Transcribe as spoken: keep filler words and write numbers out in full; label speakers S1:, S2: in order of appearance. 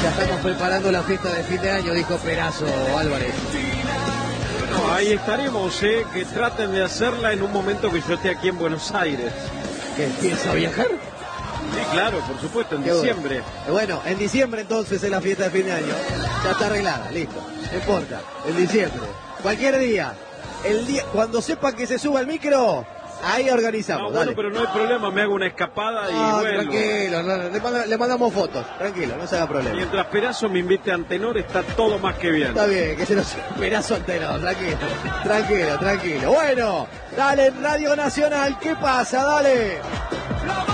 S1: Ya estamos preparando la fiesta de fin de año, dijo Perazo Álvarez.
S2: No, ahí estaremos, eh, que traten de hacerla en un momento que yo esté aquí en Buenos Aires.
S1: ¿Qué, piensa viajar?
S2: Sí, claro, por supuesto, en
S1: Qué
S2: diciembre.
S1: Bueno. bueno, en diciembre entonces es la fiesta de fin de año. Ya está arreglada, listo. No importa, en diciembre. Cualquier día. El día, cuando sepan que se suba el micro, ahí organizamos.
S2: No, bueno, pero no hay problema, me hago una escapada y
S1: no,
S2: vuelvo.
S1: Tranquilo, no, no, le, manda, le mandamos fotos, tranquilo, no se haga problema.
S2: Mientras Perazo me invite a Antenor, está todo más que bien.
S1: Está bien, que se nos Perazo Antenor, tranquilo, tranquilo, tranquilo. Bueno, dale en Radio Nacional, ¿qué pasa? Dale.